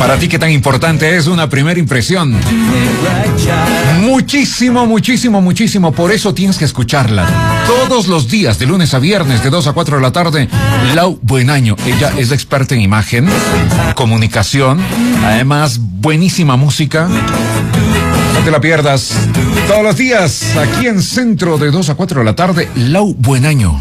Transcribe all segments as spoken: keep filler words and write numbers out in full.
Para ti, ¿qué tan importante es una primera impresión? Muchísimo, muchísimo, muchísimo. Por eso tienes que escucharla todos los días, de lunes a viernes, de dos a cuatro de la tarde. Lau Buenaño. Ella es experta en imagen, comunicación, además buenísima música. No te la pierdas. Todos los días, aquí en Centro, de dos a cuatro de la tarde, Lau Buenaño.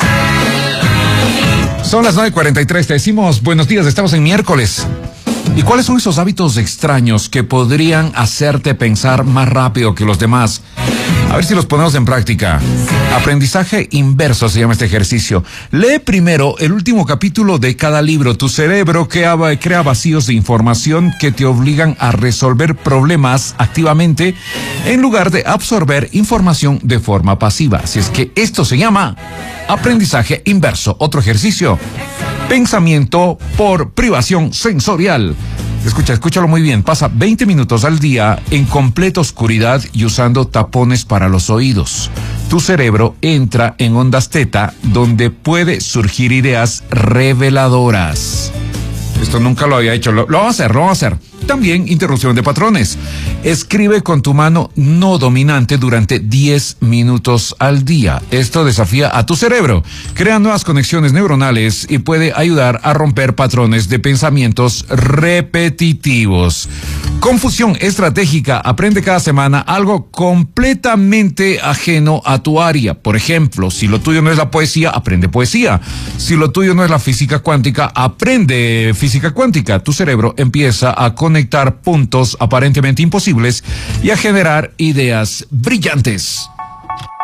Son las nueve cuarenta y tres, te decimos buenos días, estamos en miércoles. ¿Y cuáles son esos hábitos extraños que podrían hacerte pensar más rápido que los demás? A ver si los ponemos en práctica. Aprendizaje inverso se llama este ejercicio. Lee primero el último capítulo de cada libro. Tu cerebro crea, crea vacíos de información que te obligan a resolver problemas activamente en lugar de absorber información de forma pasiva. Así es que esto se llama aprendizaje inverso. Otro ejercicio. Pensamiento por privación sensorial. Escucha, escúchalo muy bien. Pasa veinte minutos al día en completa oscuridad y usando tapones para los oídos. Tu cerebro entra en ondas teta, donde puede surgir ideas reveladoras. Esto nunca lo había hecho. Lo, lo vamos a hacer, lo vamos a hacer. También interrupción de patrones. Escribe con tu mano no dominante durante diez minutos al día. Esto desafía a tu cerebro, crea nuevas conexiones neuronales y puede ayudar a romper patrones de pensamientos repetitivos. Confusión estratégica. Aprende cada semana algo completamente ajeno a tu área. Por ejemplo, si lo tuyo no es la poesía, aprende poesía. Si lo tuyo no es la física cuántica, aprende física cuántica. Tu cerebro empieza a conectar puntos aparentemente imposibles y a generar ideas brillantes.